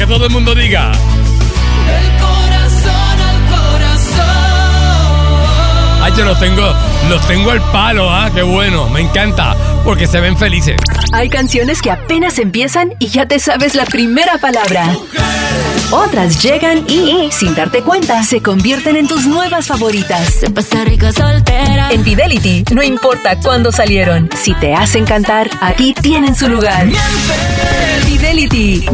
que todo el mundo diga. Del corazón al corazón. Ay, yo los tengo al palo, qué bueno, me encanta, porque se ven felices. Hay canciones que apenas empiezan y ya te sabes la primera palabra. Otras llegan y, sin darte cuenta, se convierten en tus nuevas favoritas. Se pasa rico soltera. En Fidelity, no importa cuándo salieron, si te hacen cantar, aquí tienen su lugar. Fidelity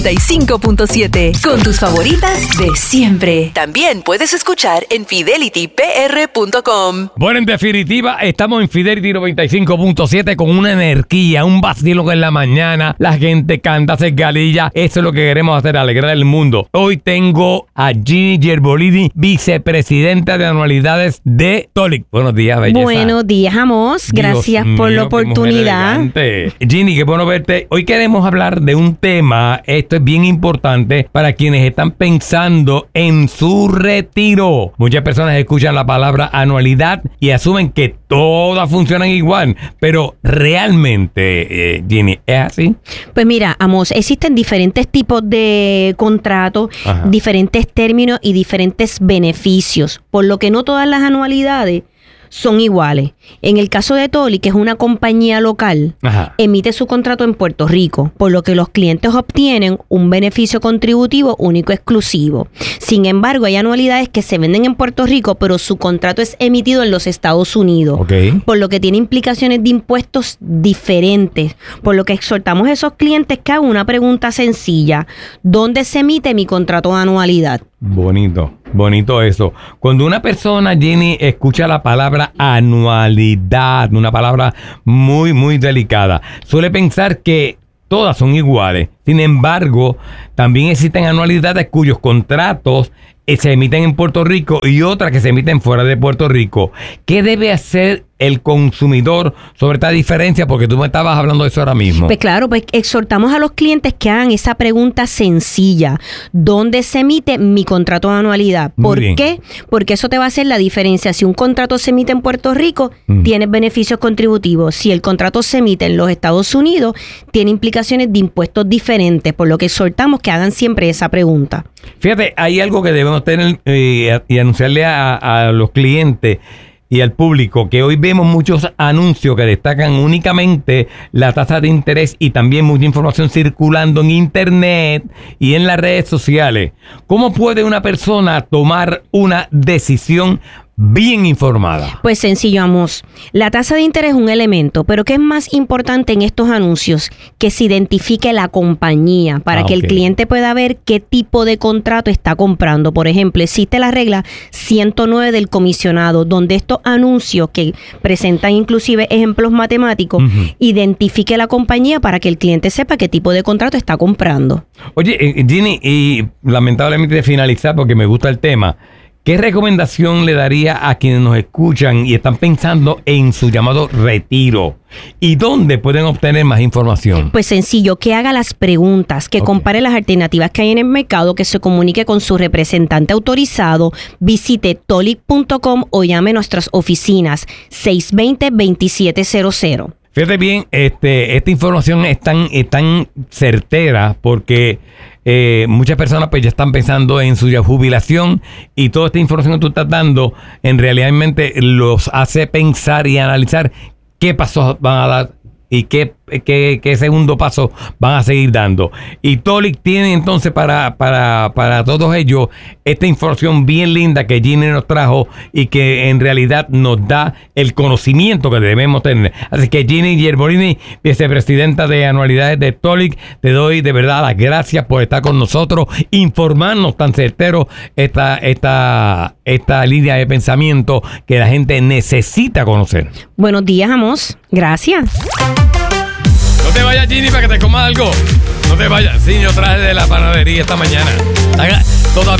95.7, con tus favoritas de siempre. También puedes escuchar en fidelitypr.com. Bueno, en definitiva, estamos en Fidelity 95.7 con una energía, un vacilo que en la mañana la gente canta, hace galilla. Eso es lo que queremos hacer, alegrar el mundo. Hoy tengo a Ginny Gerbolini, vicepresidenta de anualidades de TOLIC. Buenos días, belleza. Buenos días, Amos. Gracias por la oportunidad. Ginny, qué bueno verte. Hoy queremos hablar de un tema, esto es bien importante para quienes están pensando en su retiro. Muchas personas escuchan la palabra anualidad y asumen que todas funcionan igual, pero realmente, Ginny, ¿es así? Pues mira, Amos, existen diferentes tipos de contratos, diferentes términos y diferentes beneficios, por lo que no todas las anualidades son iguales. En el caso de TOLIC, que es una compañía local, emite su contrato en Puerto Rico, por lo que los clientes obtienen un beneficio contributivo único exclusivo. Sin embargo, hay anualidades que se venden en Puerto Rico, pero su contrato es emitido en los Estados Unidos, por lo que tiene implicaciones de impuestos diferentes. Por lo que exhortamos a esos clientes que hagan una pregunta sencilla: ¿dónde se emite mi contrato de anualidad? Bonito eso. Cuando una persona, Ginny, escucha la palabra anualidad, una palabra muy, muy delicada, suele pensar que todas son iguales. Sin embargo, también existen anualidades cuyos contratos se emiten en Puerto Rico y otras que se emiten fuera de Puerto Rico. ¿Qué debe hacer el consumidor sobre esta diferencia? Porque tú me estabas hablando de eso ahora mismo. Pues claro, pues exhortamos a los clientes que hagan esa pregunta sencilla: ¿dónde se emite mi contrato de anualidad? ¿Por qué? Porque eso te va a hacer la diferencia. Si un contrato se emite en Puerto Rico, tienes beneficios contributivos. Si el contrato se emite en los Estados Unidos, tiene implicaciones de impuestos diferentes, por lo que exhortamos que hagan siempre esa pregunta. Fíjate, hay algo que debemos tener y anunciarle a los clientes y al público, que hoy vemos muchos anuncios que destacan únicamente la tasa de interés y también mucha información circulando en internet y en las redes sociales. ¿Cómo puede una persona tomar una decisión bien informada? Pues sencillo, Amos. La tasa de interés es un elemento, pero ¿qué es más importante en estos anuncios? Que se identifique la compañía para que el cliente pueda ver qué tipo de contrato está comprando. Por ejemplo, existe la regla 109 del comisionado, donde estos anuncios que presentan inclusive ejemplos matemáticos, identifique la compañía para que el cliente sepa qué tipo de contrato está comprando. Oye, Ginny, y lamentablemente de finalizar, porque me gusta el tema, ¿qué recomendación le daría a quienes nos escuchan y están pensando en su llamado retiro? ¿Y dónde pueden obtener más información? Pues sencillo, que haga las preguntas, que compare las alternativas que hay en el mercado, que se comunique con su representante autorizado, visite tolic.com o llame a nuestras oficinas 620-2700. Fíjate bien, esta información es tan certera porque muchas personas pues ya están pensando en su jubilación y toda esta información que tú estás dando en realmente los hace pensar y analizar qué pasos van a dar y qué segundo paso van a seguir dando. Y TOLIC tiene entonces para todos ellos esta información bien linda que Ginny nos trajo y que en realidad nos da el conocimiento que debemos tener. Así que Ginny Gerbolini, vicepresidenta de anualidades de TOLIC, te doy de verdad las gracias por estar con nosotros, informarnos tan certero esta línea de pensamiento que la gente necesita conocer. Buenos días, Amos. Gracias. No te vayas, Ginny, para que te comas algo. No te vayas. Sí, yo traje de la panadería esta mañana. Todavía